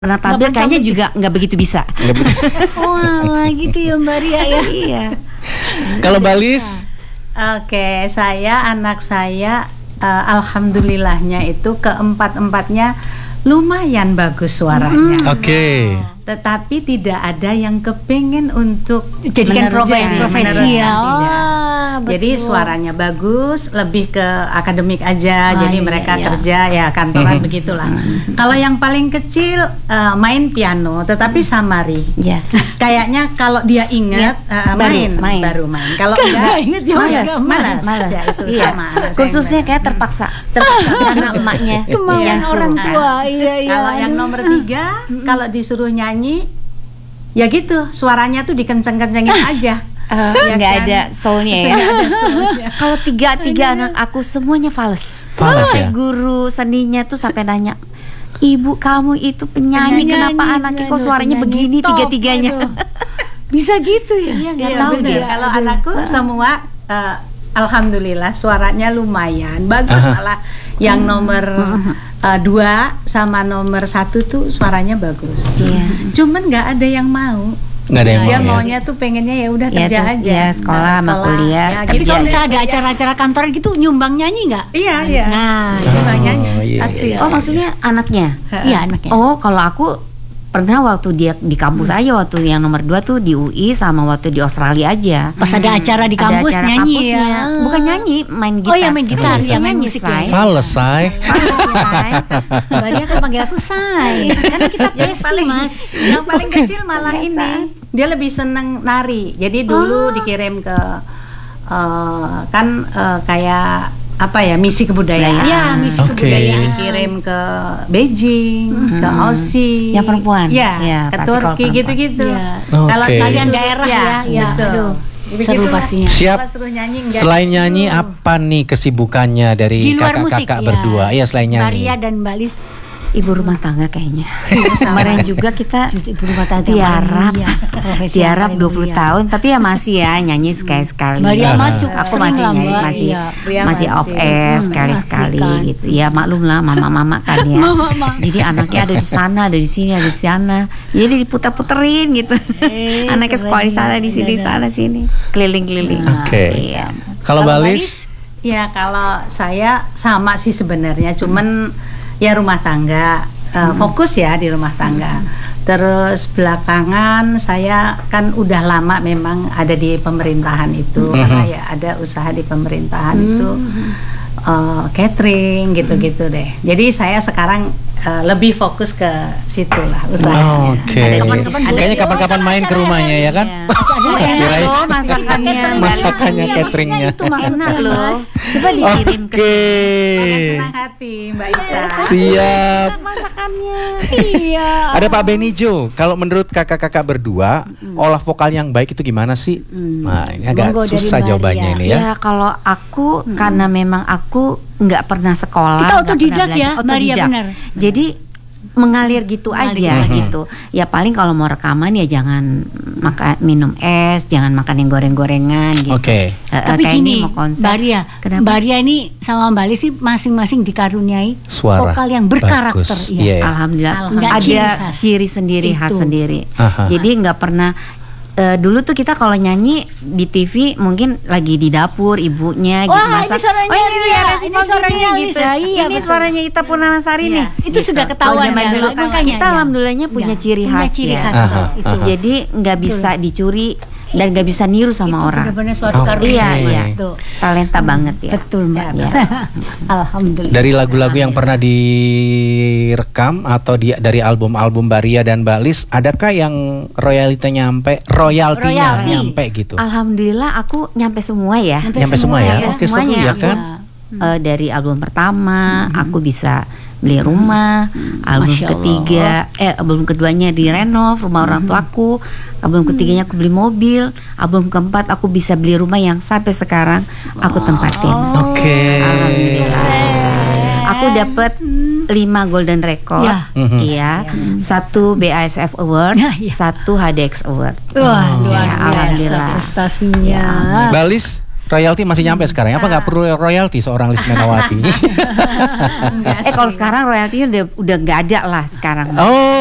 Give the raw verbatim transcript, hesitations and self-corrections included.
pernah tampil kayaknya juga nggak begitu bisa. Wah, gitu ya Mbak Ria ya. Iya. Kalau Balis? Oke, saya anak saya uh, alhamdulillahnya itu keempat-empatnya lumayan bagus suaranya. Hmm. Oke. Okay. Tetapi tidak ada yang kepengen untuk jadikan profesi ya. Oh, jadi suaranya bagus, lebih ke akademik aja. Oh, jadi iya, mereka iya. kerja ya kantoran mm-hmm. begitulah. Mm-hmm. Kalau yang paling kecil uh, main piano, tetapi samari. Yeah. Kayaknya kalau dia ingat yeah. uh, main, main, baru main. Kalau enggak ingat dia malas, malas. malas. Ya, itu iya. sama. Kursusnya kayak terpaksa, terpaksa karena emaknya kemauan orang tua. Iya, iya. Kalau yang nomor tiga, mm-hmm. kalau disuruh nyanyi, ya gitu, suaranya tuh dikenceng-kencengin aja. Uh, ya nggak kan? ada soulnya ya. Kalau tiga tiga anak aku semuanya fals. Fals ya. Guru seninya tuh sampai nanya, ibu kamu itu penyanyi, penyanyi kenapa anaknya kok suaranya begini tiga tiganya? Bisa gitu ya? Iya nggak iya, tahu dia. Kalau anakku semua uh, alhamdulillah suaranya lumayan bagus. Aha. Malah yang nomor uh, dua sama nomor satu tuh suaranya bagus. Iya. Cuman nggak ada yang mau. Nggak ada yang dia mau, maunya ya? Tuh pengennya ya udah ya, kerja terus, aja. Ya sekolah sama kuliah. Ya, tapi gitu. kalau misalnya ada acara-acara kantor gitu nyumbang nyanyi nggak? Iya iya. Nah, nyumbang oh, nyanyi iya, pasti. iya. Oh maksudnya anaknya? Iya anaknya. Oh kalau aku pernah waktu dia di kampus hmm. aja, waktu yang nomor dua tuh di U I sama waktu di Australia aja. Pas ada acara di kampus acara nyanyi kampusnya. ya. Bukan nyanyi, main gitar. Oh ya main gitar, ya main musik say. Fales say. Mbak Ria kan panggil aku say. Karena kita pasti mas. Yang paling kecil malah ini. Dia lebih seneng nari. Jadi dulu oh. dikirim ke uh, kan uh, kayak apa ya misi kebudayaan. Ya, misi okay. kebudayaan. Dikirim ke Beijing, hmm. ke Aussie. Yang perempuan. Ya, ya ke Turki gitu-gitu. Ya. Kalau okay. kalian daerah ya, ya, ya betul. Seru pastinya. Siap. Nyanyi, selain nyanyi apa nih kesibukannya dari kakak-kakak ya. berdua? Iya selain nyanyi. Maria dan Mbak Lis. Ibu rumah tangga kayaknya. Kemarin juga kita Just ibu rumah tangga tiarap, tiarap dua puluh tahun, tapi ya masih ya nyanyi sekali-sekali. Maria maju, aku masih nyanyi, masih iya. masih off air sekali-sekali kan. Gitu. Ya maklum lah mama-mama kan ya. Mama. Jadi anaknya ada di sana, ada di sini, ada di sana. Jadi diputer-puterin gitu. Eh, anaknya sekolah di sana, di sini, di sana, sini, keliling-keliling. Oke. Okay. Iya. Kalau Balis? Ya kalau saya sama sih sebenarnya, cuman ya rumah tangga, uh, hmm. fokus ya di rumah tangga. Hmm. Terus belakangan saya kan udah lama memang ada di pemerintahan itu, hmm. karena ya ada usaha di pemerintahan hmm. itu uh, catering gitu-gitu deh. Jadi saya sekarang uh, lebih fokus ke situ lah usahanya. Oh, oke. Okay. Kayaknya kapan-kapan main ke rumahnya ya kan? Kirain loh masakannya, masakannya cateringnya. Itu enak loh. Coba dikirim ke sini. Senang hati Mbak Ita. Siap. Masakannya. Iya. Ada Pak Benijo. Kalau menurut kakak-kakak berdua, mm. olah vokal yang baik itu gimana sih? Mm. Nah, ini agak Bonggo susah jawabannya ini ya. Ya kalau aku mm. karena memang aku nggak pernah sekolah. Kita otodidak ya, Maria benar. Jadi mengalir gitu mengalir aja hmm. gitu. Ya paling kalau mau rekaman ya jangan makan minum es, jangan makan yang goreng-gorengan gitu. Oke. Okay. Uh, Tapi gini, Mbak Ria, Mbak Ria ini sama Mbak Lis sih masing-masing dikaruniai suara vokal yang berkarakter. Bagus. Ya. Yeah. Alhamdulillah. Alhamdulillah. Ada ciri, ciri sendiri, itu. khas sendiri. Aha. Jadi nggak pernah. Uh, dulu tuh kita kalau nyanyi di T V mungkin lagi di dapur ibunya gitu Wah, masak. Ini suaranya oh ini ya, ini suaranya gitu. gitu. Iya, ini betul. Suaranya Ita Purnamasari iya. nih. Itu gitu. Sudah ketahuan ya. Dulu, makanya kita ya. alhamdulillahnya punya ya. ciri khas punya ciri ya. khas aha, itu. aha. Jadi nggak bisa dicuri dan gak bisa niru sama itu orang. Benar-benar suatu oh, karunia. Iya, iya. Itu. Talenta hmm. banget ya. Betul Mbak. Ya. Alhamdulillah. Dari lagu-lagu yang pernah direkam atau di, dari album-album Mbak Ria dan Mbak Lis, adakah yang royaltinya nyampe, royaltinya Royalty. nyampe gitu? Alhamdulillah aku nyampe semua ya. Nyampe, nyampe semua, semua ya. Oke, seru ya kan? Ya. Uh, dari album pertama hmm. aku bisa beli rumah, hmm. album Masya ketiga, Allah. eh album keduanya direnov rumah orang tuaku, album ketiganya aku beli mobil, album keempat aku bisa beli rumah yang sampai sekarang aku tempatin. Oh. Oke. Okay. Alhamdulillah. Aku dapat lima golden record, ya. iya, ya. satu B A S F Award, ya, ya. satu H D X Award. Wah, oh. luar ya, biasa alhamdulillah. Prestasinya. Ya. Balis royalti masih nyampe hmm. sekarang. Apa nggak perlu royalti seorang Lis Menawati? eh kalau sekarang royaltinya udah udah nggak ada lah sekarang. Oh